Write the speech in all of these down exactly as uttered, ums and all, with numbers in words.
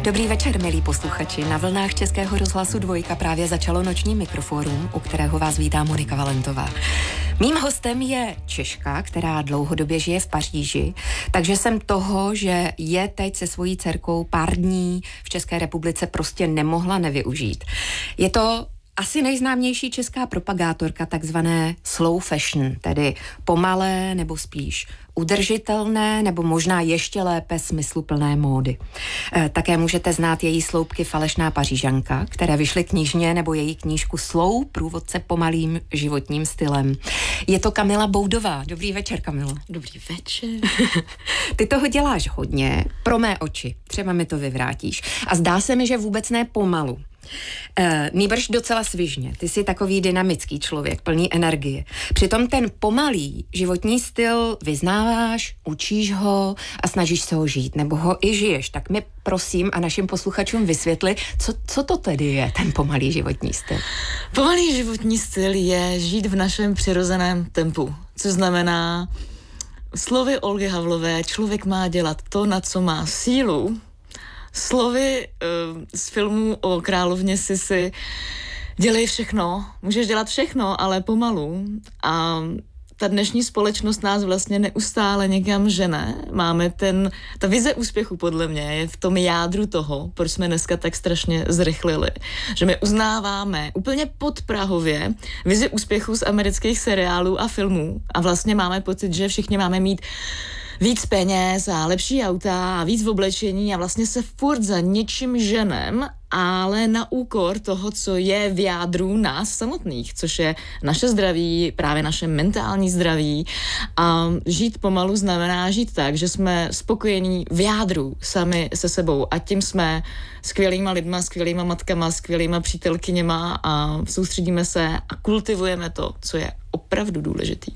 Dobrý večer, milí posluchači. Na vlnách Českého rozhlasu Dvojka právě začalo noční Mikrofórum, u kterého vás vítá Monika Valentová. Mým hostem je Češka, která dlouhodobě žije v Paříži, takže jsem toho, že je teď se svojí dcerkou pár dní v České republice, prostě nemohla nevyužít. Je to asi nejznámější česká propagátorka takzvané slow fashion, tedy pomalé nebo spíš udržitelné nebo možná ještě lépe smysluplné módy. E, také můžete znát její sloupky Falešná Pařížanka, které vyšly knižně, nebo její knížku Slow, průvodce pomalým životním stylem. Je to Kamila Boudová. Dobrý večer, Kamilo. Dobrý večer. Ty toho děláš hodně, pro mé oči, třeba mi to vyvrátíš. A zdá se mi, že vůbec ne pomalu. E, nýbrž docela svižně. Ty jsi takový dynamický člověk, plný energie. Přitom ten pomalý životní styl vyznáváš, učíš ho a snažíš se ho žít, nebo ho i žiješ. Tak mi prosím a našim posluchačům vysvětli, co, co to tedy je ten pomalý životní styl. Pomalý životní styl je žít v našem přirozeném tempu, což znamená slovy Olgy Havlové, člověk má dělat to, na co má sílu. Slovy uh, z filmu o královně Sisi, dělej všechno, můžeš dělat všechno, ale pomalu. A ta dnešní společnost nás vlastně neustále někam žene. Máme ten, ta vize úspěchu podle mě je v tom jádru toho, proč jsme dneska tak strašně zrychlili. Že my uznáváme úplně podprahově vizi úspěchu z amerických seriálů a filmů a vlastně máme pocit, že všichni máme mít víc peněz a lepší auta a víc v oblečení a vlastně se furt za něčím ženem, ale na úkor toho, co je v jádru nás samotných, což je naše zdraví, právě naše mentální zdraví. A žít pomalu znamená žít tak, že jsme spokojení v jádru sami se sebou a tím jsme skvělýma lidma, skvělýma matkama, skvělýma přítelkyněma a soustředíme se a kultivujeme to, co je opravdu důležitý.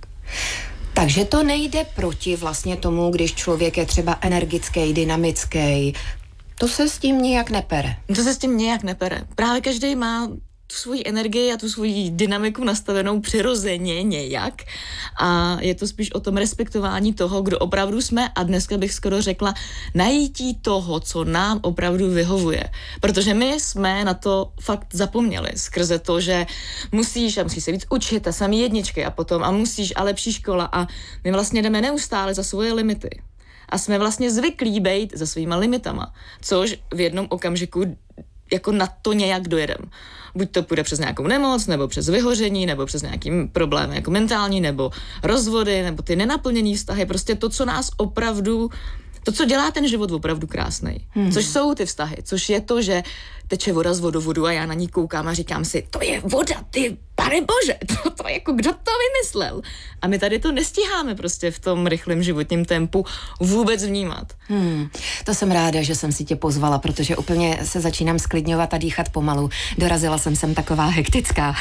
Takže to nejde proti vlastně tomu, když člověk je třeba energický, dynamický. To se s tím nijak nepere. To se s tím nijak nepere. Právě každý má tu svoji energii a tu svoji dynamiku nastavenou přirozeně nějak a je to spíš o tom respektování toho, kdo opravdu jsme a dneska bych skoro řekla najítí toho, co nám opravdu vyhovuje. Protože my jsme na to fakt zapomněli skrze to, že musíš a musíš se víc učit a samý jedničky a potom a musíš a lepší škola a my vlastně jdeme neustále za svoje limity. A jsme vlastně zvyklí bejt za svýma limitama, což v jednom okamžiku jako na to nějak dojedem. Buď to půjde přes nějakou nemoc, nebo přes vyhoření, nebo přes nějaký problém jako mentální, nebo rozvody, nebo ty nenaplněný vztahy, prostě to, co nás opravdu, to, co dělá ten život opravdu krásnej. Hmm. Což jsou ty vztahy, což je to, že teče voda z vodovodu a já na ní koukám a říkám si, to je voda, ty pane bože, to, to jako kdo to vymyslel? A my tady to nestíháme prostě v tom rychlém životním tempu vůbec vnímat. Hmm, to jsem ráda, že jsem si tě pozvala, protože úplně se začínám sklidňovat a dýchat pomalu. Dorazila jsem sem taková hektická.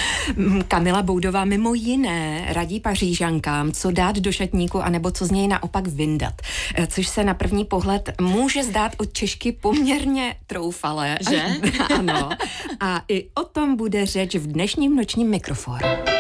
Kamila Boudová mimo jiné radí Pařížankám, co dát do šatníku, anebo co z něj naopak vyndat. Což se na první pohled může zdát od Češky poměrně troufalé. Že? Ano. A i o tom bude řeč v dnešním nočním Mikrofóru.